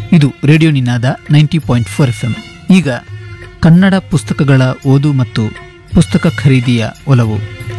ಇದು ರೇಡಿಯೋ ನಿನಾದ 90.4 FM. ಈಗ ಕನ್ನಡ ಪುಸ್ತಕಗಳ ಓದು ಮತ್ತು ಪುಸ್ತಕ ಖರೀದಿಯ ಒಲವು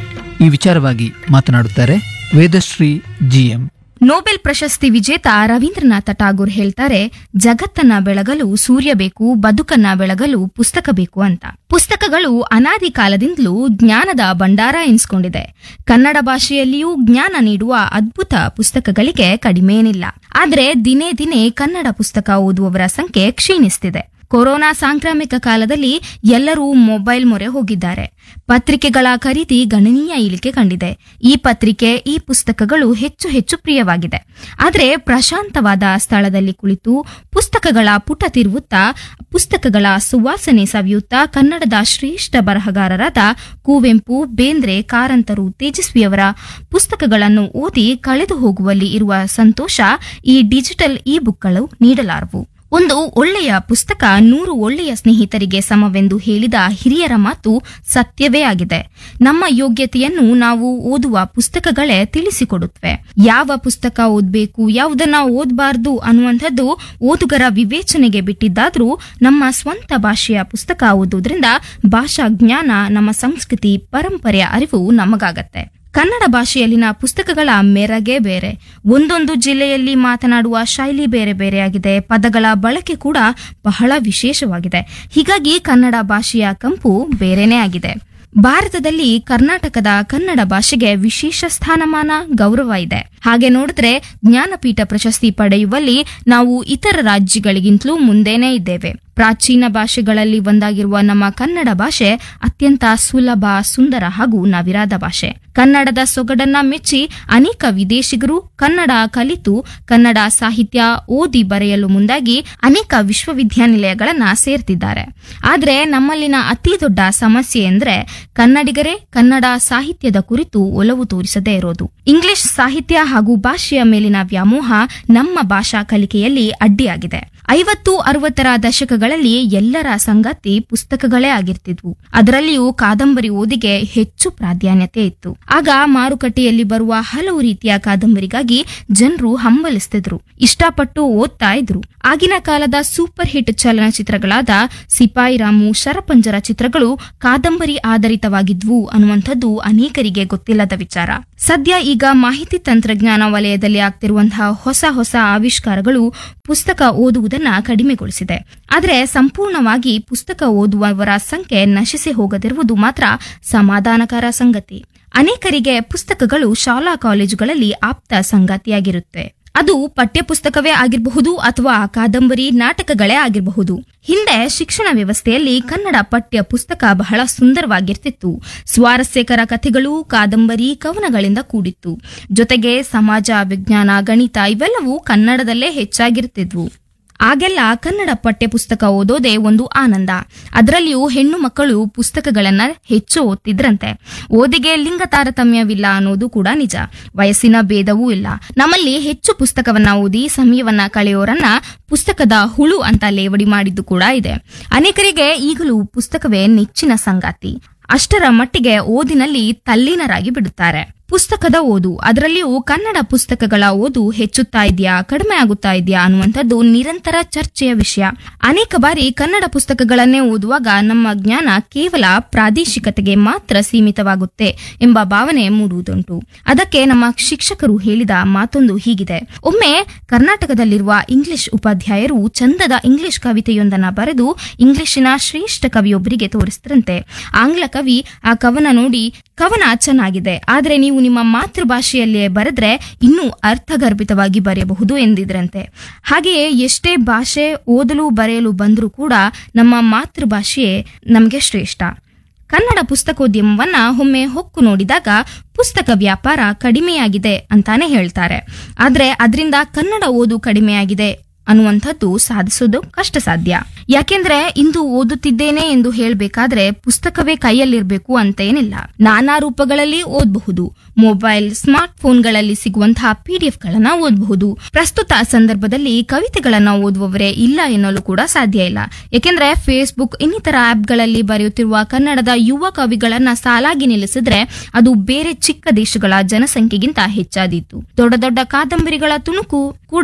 ಈ ವಿಚಾರವಾಗಿ ಮಾತನಾಡುತ್ತಾರೆ ವೇದಶ್ರೀ GM. ನೊಬೆಲ್ ಪ್ರಶಸ್ತಿ ವಿಜೇತ ರವೀಂದ್ರನಾಥ ಟಾಗೂರ್ ಹೇಳ್ತಾರೆ, ಜಗತ್ತನ್ನ ಬೆಳಗಲು ಸೂರ್ಯ ಬೇಕು, ಬದುಕನ್ನ ಬೆಳಗಲು ಪುಸ್ತಕ ಬೇಕು ಅಂತ. ಪುಸ್ತಕಗಳು ಅನಾದಿ ಕಾಲದಿಂದಲೂ ಜ್ಞಾನದ ಭಂಡಾರ ಎನಿಸಿಕೊಂಡಿದೆ. ಕನ್ನಡ ಭಾಷೆಯಲ್ಲಿಯೂ ಜ್ಞಾನ ನೀಡುವ ಅದ್ಭುತ ಪುಸ್ತಕಗಳಿಗೆ ಕಡಿಮೆಯೇನಿಲ್ಲ. ಆದ್ರೆ ದಿನೇ ದಿನೇ ಕನ್ನಡ ಪುಸ್ತಕ ಓದುವವರ ಸಂಖ್ಯೆ ಕ್ಷೀಣಿಸುತ್ತಿದೆ. ಕೊರೋನಾ ಸಾಂಕ್ರಾಮಿಕ ಕಾಲದಲ್ಲಿ ಎಲ್ಲರೂ ಮೊಬೈಲ್ ಮೊರೆ ಹೋಗಿದ್ದಾರೆ. ಪತ್ರಿಕೆಗಳ ಖರೀದಿ ಗಣನೀಯ ಇಳಿಕೆ ಕಂಡಿದೆ. ಈ ಪತ್ರಿಕೆ, ಈ ಪುಸ್ತಕಗಳು ಹೆಚ್ಚು ಹೆಚ್ಚು ಪ್ರಿಯವಾಗಿದೆ. ಆದರೆ ಪ್ರಶಾಂತವಾದ ಸ್ಥಳದಲ್ಲಿ ಕುಳಿತು ಪುಸ್ತಕಗಳ ಪುಟ ತಿರುವುತ್ತಾ, ಪುಸ್ತಕಗಳ ಸುವಾಸನೆ ಸವಿಯುತ್ತಾ ಕನ್ನಡದ ಶ್ರೇಷ್ಠ ಬರಹಗಾರರಾದ ಕುವೆಂಪು, ಬೇಂದ್ರೆ, ಕಾರಂತರು, ತೇಜಸ್ವಿಯವರ ಪುಸ್ತಕಗಳನ್ನು ಓದಿ ಕಳೆದು ಹೋಗುವಲ್ಲಿ ಇರುವ ಸಂತೋಷ ಈ ಡಿಜಿಟಲ್ ಇ ಬುಕ್ಗಳು ನೀಡಲಾರವು. ಒಂದು ಒಳ್ಳೆಯ ಪುಸ್ತಕ 100 ಒಳ್ಳೆಯ ಸ್ನೇಹಿತರಿಗೆ ಸಮವೆಂದು ಹೇಳಿದ ಹಿರಿಯರ ಮಾತು ಸತ್ಯವೇ ಆಗಿದೆ. ನಮ್ಮ ಯೋಗ್ಯತೆಯನ್ನು ನಾವು ಓದುವ ಪುಸ್ತಕಗಳೇ ತಿಳಿಸಿಕೊಡುತ್ತವೆ. ಯಾವ ಪುಸ್ತಕ ಓದಬೇಕು, ಯಾವುದನ್ನ ಓದಬಾರದು ಅನ್ನುವಂಥದ್ದು ಓದುಗರ ವಿವೇಚನೆಗೆ ಬಿಟ್ಟಿದ್ದಾದ್ರೂ ನಮ್ಮ ಸ್ವಂತ ಭಾಷೆಯ ಪುಸ್ತಕ ಓದುವುದರಿಂದ ಭಾಷಾ ಜ್ಞಾನ, ನಮ್ಮ ಸಂಸ್ಕೃತಿ, ಪರಂಪರೆಯ ಅರಿವು ನಮಗಾಗತ್ತೆ. ಕನ್ನಡ ಭಾಷೆಯಲ್ಲಿನ ಪುಸ್ತಕಗಳ ಮೆರಗೇ ಬೇರೆ. ಒಂದೊಂದು ಜಿಲ್ಲೆಯಲ್ಲಿ ಮಾತನಾಡುವ ಶೈಲಿ ಬೇರೆ ಬೇರೆಯಾಗಿದೆ. ಪದಗಳ ಬಳಕೆ ಕೂಡ ಬಹಳ ವಿಶೇಷವಾಗಿದೆ. ಹೀಗಾಗಿ ಕನ್ನಡ ಭಾಷೆಯ ಕಂಪು ಬೇರೆನೇ ಆಗಿದೆ. ಭಾರತದಲ್ಲಿ ಕರ್ನಾಟಕದ ಕನ್ನಡ ಭಾಷೆಗೆ ವಿಶೇಷ ಸ್ಥಾನಮಾನ, ಗೌರವ ಇದೆ. ಹಾಗೆ ನೋಡಿದ್ರೆ ಜ್ಞಾನಪೀಠ ಪ್ರಶಸ್ತಿ ಪಡೆಯುವಲ್ಲಿ ನಾವು ಇತರ ರಾಜ್ಯಗಳಿಗಿಂತಲೂ ಮುಂದೆನೇ ಇದ್ದೇವೆ. ಪ್ರಾಚೀನ ಭಾಷೆಗಳಲ್ಲಿ ಒಂದಾಗಿರುವ ನಮ್ಮ ಕನ್ನಡ ಭಾಷೆ ಅತ್ಯಂತ ಸುಲಭ, ಸುಂದರ ಹಾಗೂ ನವಿರಾದ ಭಾಷೆ. ಕನ್ನಡದ ಸೊಗಡನ್ನ ಮೆಚ್ಚಿ ಅನೇಕ ವಿದೇಶಿಗರು ಕನ್ನಡ ಕಲಿತು ಕನ್ನಡ ಸಾಹಿತ್ಯ ಓದಿ ಬರೆಯಲು ಮುಂದಾಗಿ ಅನೇಕ ವಿಶ್ವವಿದ್ಯಾನಿಲಯಗಳನ್ನ ಸೇರ್ತಿದ್ದಾರೆ. ಆದ್ರೆ ನಮ್ಮಲ್ಲಿನ ಅತಿ ದೊಡ್ಡ ಸಮಸ್ಯೆ ಎಂದ್ರೆ ಕನ್ನಡಿಗರೇ ಕನ್ನಡ ಸಾಹಿತ್ಯದ ಕುರಿತು ಒಲವು ತೋರಿಸದೇ ಇರೋದು. ಇಂಗ್ಲಿಷ್ ಸಾಹಿತ್ಯ ಹಾಗೂ ಭಾಷೆಯ ಮೇಲಿನ ವ್ಯಾಮೋಹ ನಮ್ಮ ಭಾಷಾ ಕಲಿಕೆಯಲ್ಲಿ ಅಡ್ಡಿಯಾಗಿದೆ. 50-60ರ ದಶಕಗಳಲ್ಲಿ ಎಲ್ಲರ ಸಂಗತಿ ಪುಸ್ತಕಗಳೇ ಆಗಿರ್ತಿದ್ವು. ಅದರಲ್ಲಿಯೂ ಕಾದಂಬರಿ ಓದಿಗೆ ಹೆಚ್ಚು ಪ್ರಾಧಾನ್ಯತೆ ಇತ್ತು. ಆಗ ಮಾರುಕಟ್ಟೆಯಲ್ಲಿ ಬರುವ ಹಲವು ರೀತಿಯ ಕಾದಂಬರಿಗಾಗಿ ಜನರು ಹಂಬಲಿಸ್ತಿದ್ರು, ಇಷ್ಟಪಟ್ಟು ಓದ್ತಾ ಇದ್ರು. ಆಗಿನ ಕಾಲದ ಸೂಪರ್ ಹಿಟ್ ಚಲನಚಿತ್ರಗಳಾದ ಸಿಪಾಯಿ ರಾಮು, ಶರಪಂಜರ ಚಿತ್ರಗಳು ಕಾದಂಬರಿ ಆಧಾರಿತವಾಗಿದ್ವು ಅನ್ನುವಂಥದ್ದು ಅನೇಕರಿಗೆ ಗೊತ್ತಿಲ್ಲದ ವಿಚಾರ. ಸದ್ಯ ಈಗ ಮಾಹಿತಿ ತಂತ್ರಜ್ಞಾನ ವಲಯದಲ್ಲಿ ಆಗ್ತಿರುವಂತಹ ಹೊಸ ಹೊಸ ಆವಿಷ್ಕಾರಗಳು ಪುಸ್ತಕ ಓದುವುದನ್ನ ಕಡಿಮೆಗೊಳಿಸಿದೆ. ಆದರೆ ಸಂಪೂರ್ಣವಾಗಿ ಪುಸ್ತಕ ಓದುವವರ ಸಂಖ್ಯೆ ನಶಿಸಿ ಹೋಗದಿರುವುದು ಮಾತ್ರ ಸಮಾಧಾನಕರ ಸಂಗತಿ. ಅನೇಕರಿಗೆ ಪುಸ್ತಕಗಳು ಶಾಲಾ ಕಾಲೇಜುಗಳಲ್ಲಿ ಆಪ್ತ ಸಂಗಾತಿಯಾಗಿರುತ್ತೆ. ಅದು ಪಠ್ಯಪುಸ್ತಕವೇ ಆಗಿರಬಹುದು ಅಥವಾ ಕಾದಂಬರಿ, ನಾಟಕಗಳೇ ಆಗಿರಬಹುದು. ಹಿಂದೆ ಶಿಕ್ಷಣ ವ್ಯವಸ್ಥೆಯಲ್ಲಿ ಕನ್ನಡ ಪಠ್ಯ ಪುಸ್ತಕ ಬಹಳ ಸುಂದರವಾಗಿರ್ತಿತ್ತು. ಸ್ವಾರಸ್ಯಕರ ಕಥೆಗಳು, ಕಾದಂಬರಿ, ಕವನಗಳಿಂದ ಕೂಡಿತ್ತು. ಜೊತೆಗೆ ಸಮಾಜ ವಿಜ್ಞಾನ, ಗಣಿತ ಇವೆಲ್ಲವೂ ಕನ್ನಡದಲ್ಲೇ ಹೆಚ್ಚಾಗಿರ್ತಿದ್ವು. ಆಗೆಲ್ಲ ಕನ್ನಡ ಪಠ್ಯ ಪುಸ್ತಕ ಓದೋದೇ ಒಂದು ಆನಂದ. ಅದರಲ್ಲಿಯೂ ಹೆಣ್ಣು ಮಕ್ಕಳು ಪುಸ್ತಕಗಳನ್ನ ಹೆಚ್ಚು ಓದ್ತಿದ್ರಂತೆ. ಓದಿಗೆ ಲಿಂಗ ತಾರತಮ್ಯವಿಲ್ಲ ಅನ್ನೋದು ಕೂಡ ನಿಜ. ವಯಸ್ಸಿನ ಭೇದವೂ ಇಲ್ಲ. ನಮ್ಮಲ್ಲಿ ಹೆಚ್ಚು ಪುಸ್ತಕವನ್ನ ಓದಿ ಸಮಯವನ್ನ ಕಳೆಯೋರನ್ನ ಪುಸ್ತಕದ ಹುಳು ಅಂತ ಲೇವಡಿ ಮಾಡಿದ್ದು ಕೂಡ ಇದೆ. ಅನೇಕರಿಗೆ ಈಗಲೂ ಪುಸ್ತಕವೇ ನೆಚ್ಚಿನ ಸಂಗಾತಿ. ಅಷ್ಟರ ಮಟ್ಟಿಗೆ ಓದಿನಲ್ಲಿ ತಲ್ಲೀನರಾಗಿ ಬಿಡುತ್ತಾರೆ. ಪುಸ್ತಕದ ಓದು, ಅದರಲ್ಲಿಯೂ ಕನ್ನಡ ಪುಸ್ತಕಗಳ ಓದು ಹೆಚ್ಚುತ್ತಾ ಇದೆಯಾ, ಕಡಿಮೆ ಆಗುತ್ತಾ ಇದೆಯಾ ಅನ್ನುವಂಥದ್ದು ನಿರಂತರ ಚರ್ಚೆಯ ವಿಷಯ. ಅನೇಕ ಬಾರಿ ಕನ್ನಡ ಪುಸ್ತಕಗಳನ್ನೇ ಓದುವಾಗ ನಮ್ಮ ಜ್ಞಾನ ಕೇವಲ ಪ್ರಾದೇಶಿಕತೆಗೆ ಮಾತ್ರ ಸೀಮಿತವಾಗುತ್ತೆ ಎಂಬ ಭಾವನೆ ಮೂಡುವುದುಂಟು. ಅದಕ್ಕೆ ನಮ್ಮ ಶಿಕ್ಷಕರು ಹೇಳಿದ ಮಾತೊಂದು ಹೀಗಿದೆ: ಒಮ್ಮೆ ಕರ್ನಾಟಕದಲ್ಲಿರುವ ಇಂಗ್ಲಿಷ್ ಉಪಾಧ್ಯಾಯರು ಚಂದದ ಇಂಗ್ಲಿಷ್ ಕವಿತೆಯೊಂದನ್ನ ಬರೆದು ಇಂಗ್ಲಿಶಿನ ಶ್ರೇಷ್ಠ ಕವಿಯೊಬ್ಬರಿಗೆ ತೋರಿಸಿದ್ರಂತೆ. ಆಂಗ್ಲ ಕವಿ ಆ ಕವನ ನೋಡಿ, ಕವನ ಚೆನ್ನಾಗಿದೆ, ಆದರೆ ನೀವು ನಿಮ್ಮ ಮಾತೃಭಾಷೆಯಲ್ಲೇ ಬರೆದ್ರೆ ಇನ್ನೂ ಅರ್ಥಗರ್ಭಿತವಾಗಿ ಬರೆಯಬಹುದು ಎಂದಿದ್ರಂತೆ. ಹಾಗೆಯೇ ಎಷ್ಟೇ ಭಾಷೆ ಓದಲು ಬರೆಯಲು ಬಂದರೂ ಕೂಡ ನಮ್ಮ ಮಾತೃಭಾಷೆಯೇ ನಮಗೆ ಶ್ರೇಷ್ಠ. ಕನ್ನಡ ಪುಸ್ತಕೋದ್ಯಮವನ್ನ ಒಮ್ಮೆ ಹೊಕ್ಕು ನೋಡಿದಾಗ ಪುಸ್ತಕ ವ್ಯಾಪಾರ ಕಡಿಮೆಯಾಗಿದೆ ಅಂತಾನೆ ಹೇಳ್ತಾರೆ. ಆದ್ರೆ ಅದರಿಂದ ಕನ್ನಡ ಓದು ಕಡಿಮೆಯಾಗಿದೆ ಅನ್ನುವಂಥದ್ದು ಸಾಧಿಸೋದು ಕಷ್ಟ ಸಾಧ್ಯ. ಯಾಕೆಂದ್ರೆ ಇಂದು ಓದುತ್ತಿದ್ದೇನೆ ಎಂದು ಹೇಳಬೇಕಾದ್ರೆ ಪುಸ್ತಕವೇ ಕೈಯಲ್ಲಿರಬೇಕು ಅಂತ ಏನಿಲ್ಲ. ನಾನಾ ರೂಪಗಳಲ್ಲಿ ಓದಬಹುದು. ಮೊಬೈಲ್, ಸ್ಮಾರ್ಟ್ ಫೋನ್ಗಳಲ್ಲಿ ಸಿಗುವಂತಹ PDF ಗಳನ್ನ ಓದಬಹುದು. ಪ್ರಸ್ತುತ ಸಂದರ್ಭದಲ್ಲಿ ಕವಿತೆಗಳನ್ನ ಓದುವವರೇ ಇಲ್ಲ ಎನ್ನಲು ಕೂಡ ಸಾಧ್ಯ ಇಲ್ಲ. ಯಾಕೆಂದ್ರೆ ಫೇಸ್ಬುಕ್ ಇನ್ನಿತರ ಆಪ್ಗಳಲ್ಲಿ ಬರೆಯುತ್ತಿರುವ ಕನ್ನಡದ ಯುವ ಕವಿಗಳನ್ನ ಸಾಲಾಗಿ ನಿಲ್ಲಿಸಿದ್ರೆ ಅದು ಬೇರೆ ಚಿಕ್ಕ ದೇಶಗಳ ಜನಸಂಖ್ಯೆಗಿಂತ ಹೆಚ್ಚಾದೀತು. ದೊಡ್ಡ ದೊಡ್ಡ ಕಾದಂಬರಿಗಳ ತುಣುಕು ಕೂಡ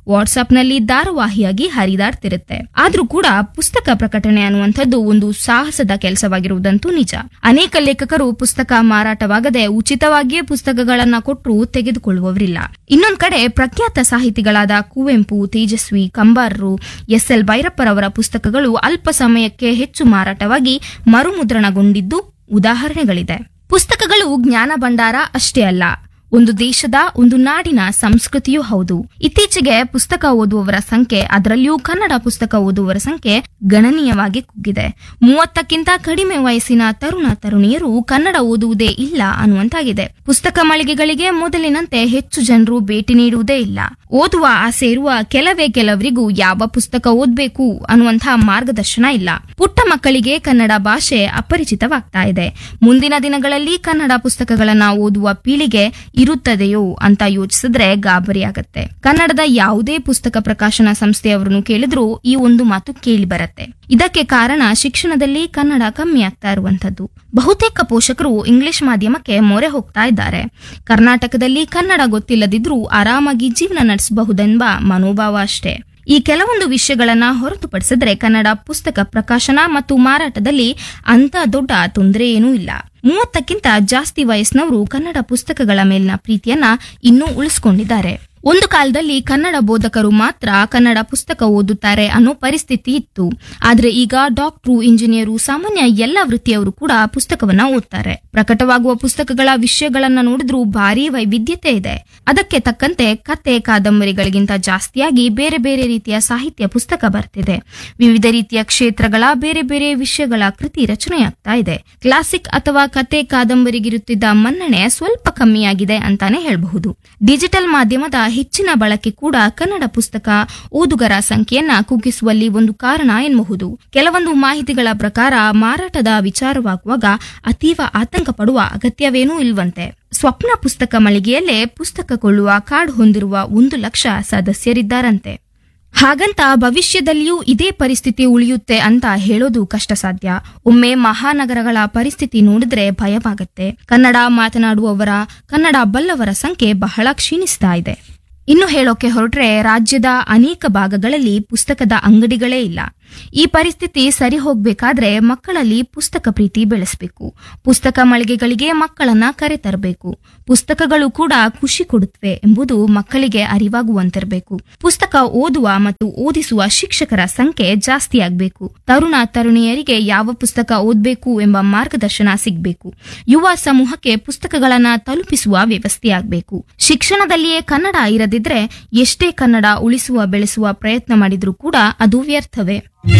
ವಾಟ್ಸ್ಆಪ್ನಲ್ಲಿ ಧಾರಾವಾಹಿಯಾಗಿ ಹರಿದಾಡ್ತಿರುತ್ತೆ. ಆದ್ರೂ ಕೂಡ ಪುಸ್ತಕ ಪ್ರಕಟಣೆ ಅನ್ನುವಂಥದ್ದು ಒಂದು ಸಾಹಸದ ಕೆಲಸವಾಗಿರುವುದಂತೂ ನಿಜ. ಅನೇಕ ಲೇಖಕರು ಪುಸ್ತಕ ಮಾರಾಟವಾಗದೆ ಉಚಿತವಾಗಿಯೇ ಪುಸ್ತಕಗಳನ್ನ ಕೊಟ್ಟರು ತೆಗೆದುಕೊಳ್ಳುವವರಿಲ್ಲ. ಇನ್ನೊಂದ್ ಕಡೆ ಪ್ರಖ್ಯಾತ ಸಾಹಿತಿಗಳಾದ ಕುವೆಂಪು, ತೇಜಸ್ವಿ, ಕಂಬಾರರು, ಎಸ್.ಎಲ್. ಭೈರಪ್ಪರವರ ಪುಸ್ತಕಗಳು ಅಲ್ಪ ಸಮಯಕ್ಕೆ ಹೆಚ್ಚು ಮಾರಾಟವಾಗಿ ಮರುಮುದ್ರಣಗೊಂಡಿದ್ದು ಉದಾಹರಣೆಗಳಿದೆ. ಪುಸ್ತಕಗಳು ಜ್ಞಾನ ಭಂಡಾರ ಅಷ್ಟೇ ಅಲ್ಲ, ಒಂದು ದೇಶದ, ಒಂದು ನಾಡಿನ ಸಂಸ್ಕೃತಿಯೂ ಹೌದು. ಇತ್ತೀಚೆಗೆ ಪುಸ್ತಕ ಓದುವವರ ಸಂಖ್ಯೆ, ಅದರಲ್ಲಿಯೂ ಕನ್ನಡ ಪುಸ್ತಕ ಓದುವವರ ಸಂಖ್ಯೆ ಗಣನೀಯವಾಗಿ ಕುಗ್ಗಿದೆ. 30ಕ್ಕಿಂತ ಕಡಿಮೆ ವಯಸ್ಸಿನ ತರುಣ ತರುಣಿಯರು ಕನ್ನಡ ಓದುವುದೇ ಇಲ್ಲ ಅನ್ನುವಂತಾಗಿದೆ. ಪುಸ್ತಕ ಮಳಿಗೆಗಳಿಗೆ ಮೊದಲಿನಂತೆ ಹೆಚ್ಚು ಜನರು ಭೇಟಿ ನೀಡುವುದೇ ಇಲ್ಲ. ಓದುವ ಆಸೆ ಇರುವ ಕೆಲವರಿಗೂ ಯಾವ ಪುಸ್ತಕ ಓದಬೇಕು ಅನ್ನುವಂತಹ ಮಾರ್ಗದರ್ಶನ ಇಲ್ಲ. ಪುಟ್ಟ ಮಕ್ಕಳಿಗೆ ಕನ್ನಡ ಭಾಷೆ ಅಪರಿಚಿತವಾಗ್ತಾ ಇದೆ. ಮುಂದಿನ ದಿನಗಳಲ್ಲಿ ಕನ್ನಡ ಪುಸ್ತಕಗಳನ್ನ ಓದುವ ಪೀಳಿಗೆ ಇರುತ್ತದೆಯೋ ಅಂತ ಯೋಚಿಸಿದ್ರೆ ಗಾಬರಿಯಾಗತ್ತೆ. ಕನ್ನಡದ ಯಾವುದೇ ಪುಸ್ತಕ ಪ್ರಕಾಶನ ಸಂಸ್ಥೆಯವರನ್ನು ಕೇಳಿದ್ರೂ ಈ ಒಂದು ಮಾತು ಕೇಳಿ ಬರುತ್ತೆ. ಇದಕ್ಕೆ ಕಾರಣ ಶಿಕ್ಷಣದಲ್ಲಿ ಕನ್ನಡ ಕಮ್ಮಿ ಆಗ್ತಾ ಇರುವಂತದ್ದು. ಬಹುತೇಕ ಪೋಷಕರು ಇಂಗ್ಲಿಷ್ ಮಾಧ್ಯಮಕ್ಕೆ ಮೊರೆ ಹೋಗ್ತಾ ಇದ್ದಾರೆ. ಕರ್ನಾಟಕದಲ್ಲಿ ಕನ್ನಡ ಗೊತ್ತಿಲ್ಲದಿದ್ರೂ ಆರಾಮಾಗಿ ಜೀವನ ನಡೆಸಬಹುದೆಂಬ ಮನೋಭಾವ ಅಷ್ಟೇ. ಈ ಕೆಲವೊಂದು ವಿಷಯಗಳನ್ನ ಹೊರತುಪಡಿಸಿದ್ರೆ ಕನ್ನಡ ಪುಸ್ತಕ ಪ್ರಕಾಶನ ಮತ್ತು ಮಾರಾಟದಲ್ಲಿ ಅಂತ ದೊಡ್ಡ ತೊಂದರೆ ಏನೂ ಇಲ್ಲ. 30ಕ್ಕಿಂತ ಜಾಸ್ತಿ ವಯಸ್ಸಿನವರು ಕನ್ನಡ ಪುಸ್ತಕಗಳ ಮೇಲಿನ ಪ್ರೀತಿಯನ್ನ ಇನ್ನೂ ಉಳಿಸಿಕೊಂಡಿದ್ದಾರೆ. ಒಂದು ಕಾಲದಲ್ಲಿ ಕನ್ನಡ ಬೋಧಕರು ಮಾತ್ರ ಕನ್ನಡ ಪುಸ್ತಕ ಓದುತ್ತಾರೆ ಅನ್ನೋ ಪರಿಸ್ಥಿತಿ ಇತ್ತು. ಆದ್ರೆ ಈಗ ಡಾಕ್ಟ್ರು, ಇಂಜಿನಿಯರು, ಸಾಮಾನ್ಯ ಎಲ್ಲ ವೃತ್ತಿಯವರು ಕೂಡ ಪುಸ್ತಕವನ್ನ ಓದ್ತಾರೆ. ಪ್ರಕಟವಾಗುವ ಪುಸ್ತಕಗಳ ವಿಷಯಗಳನ್ನ ನೋಡಿದ್ರೂ ಭಾರಿ ವೈವಿಧ್ಯತೆ ಇದೆ. ಅದಕ್ಕೆ ತಕ್ಕಂತೆ ಕತೆ, ಕಾದಂಬರಿಗಳಿಗಿಂತ ಜಾಸ್ತಿಯಾಗಿ ಬೇರೆ ಬೇರೆ ರೀತಿಯ ಸಾಹಿತ್ಯ ಪುಸ್ತಕ ಬರ್ತಿದೆ. ವಿವಿಧ ರೀತಿಯ ಕ್ಷೇತ್ರಗಳ ಬೇರೆ ಬೇರೆ ವಿಷಯಗಳ ಕೃತಿ ರಚನೆಯಾಗ್ತಾ ಇದೆ. ಕ್ಲಾಸಿಕ್ ಅಥವಾ ಕತೆ, ಕಾದಂಬರಿಗಿರುತ್ತಿದ್ದ ಮನ್ನಣೆ ಸ್ವಲ್ಪ ಕಮ್ಮಿಯಾಗಿದೆ ಅಂತಾನೆ ಹೇಳಬಹುದು. ಡಿಜಿಟಲ್ ಮಾಧ್ಯಮದ ಹೆಚ್ಚಿನ ಬಳಕೆ ಕೂಡ ಕನ್ನಡ ಪುಸ್ತಕ ಓದುಗರ ಸಂಖ್ಯೆಯನ್ನ ಕುಗ್ಗಿಸುವಲ್ಲಿ ಒಂದು ಕಾರಣ ಎನ್ನಬಹುದು. ಕೆಲವೊಂದು ಮಾಹಿತಿಗಳ ಪ್ರಕಾರ ಮಾರಾಟದ ವಿಚಾರವಾಗುವಾಗ ಅತೀವ ಆತಂಕ ಪಡುವ ಅಗತ್ಯವೇನೂ ಇಲ್ವಂತೆ. ಸ್ವಪ್ನ ಪುಸ್ತಕ ಮಳಿಗೆಯಲ್ಲೇ ಪುಸ್ತಕ ಕೊಳ್ಳುವ ಕಾರ್ಡ್ ಹೊಂದಿರುವ 1 ಲಕ್ಷ ಸದಸ್ಯರಿದ್ದಾರಂತೆ. ಹಾಗಂತ ಭವಿಷ್ಯದಲ್ಲಿಯೂ ಇದೇ ಪರಿಸ್ಥಿತಿ ಉಳಿಯುತ್ತೆ ಅಂತ ಹೇಳೋದು ಕಷ್ಟ ಸಾಧ್ಯ. ಒಮ್ಮೆ ಮಹಾನಗರಗಳ ಪರಿಸ್ಥಿತಿ ನೋಡಿದ್ರೆ ಭಯವಾಗತ್ತೆ. ಕನ್ನಡ ಮಾತನಾಡುವವರ, ಕನ್ನಡ ಬಲ್ಲವರ ಸಂಖ್ಯೆ ಬಹಳ ಕ್ಷೀಣಿಸ್ತಾ ಇದೆ. ಇನ್ನು ಹೇಳೋಕೆ ಹೊರಟ್ರೆ ರಾಜ್ಯದ ಅನೇಕ ಭಾಗಗಳಲ್ಲಿ ಪುಸ್ತಕದ ಅಂಗಡಿಗಳೇ ಇಲ್ಲ. ಈ ಪರಿಸ್ಥಿತಿ ಸರಿ ಹೋಗ್ಬೇಕಾದ್ರೆ ಮಕ್ಕಳಲ್ಲಿ ಪುಸ್ತಕ ಪ್ರೀತಿ ಬೆಳೆಸಬೇಕು. ಪುಸ್ತಕ ಮಳಿಗೆಗಳಿಗೆ ಮಕ್ಕಳನ್ನ ಕರೆತರಬೇಕು. ಪುಸ್ತಕಗಳು ಕೂಡ ಖುಷಿ ಕೊಡುತ್ತವೆ ಎಂಬುದು ಮಕ್ಕಳಿಗೆ ಅರಿವಾಗುವಂತಿರಬೇಕು. ಪುಸ್ತಕ ಓದುವ ಮತ್ತು ಓದಿಸುವ ಶಿಕ್ಷಕರ ಸಂಖ್ಯೆ ಜಾಸ್ತಿ ಆಗ್ಬೇಕು. ತರುಣ ತರುಣಿಯರಿಗೆ ಯಾವ ಪುಸ್ತಕ ಓದಬೇಕು ಎಂಬ ಮಾರ್ಗದರ್ಶನ ಸಿಗಬೇಕು. ಯುವ ಸಮೂಹಕ್ಕೆ ಪುಸ್ತಕಗಳನ್ನ ತಲುಪಿಸುವ ವ್ಯವಸ್ಥೆ ಆಗಬೇಕು. ಶಿಕ್ಷಣದಲ್ಲಿಯೇ ಕನ್ನಡ ಇರದಿದ್ರೆ ಎಷ್ಟೇ ಕನ್ನಡ ಉಳಿಸುವ ಬೆಳೆಸುವ ಪ್ರಯತ್ನ ಮಾಡಿದ್ರೂ ಕೂಡ ಅದು ವ್ಯರ್ಥವೇ.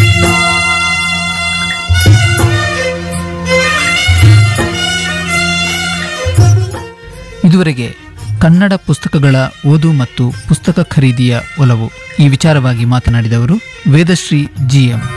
ಇದುವರೆಗೆ ಕನ್ನಡ ಪುಸ್ತಕಗಳ ಓದು ಮತ್ತು ಪುಸ್ತಕ ಖರೀದಿಯ ಒಲವು ಈ ವಿಚಾರವಾಗಿ ಮಾತನಾಡಿದವರು ವೇದಶ್ರೀ ಜಿಎಂ.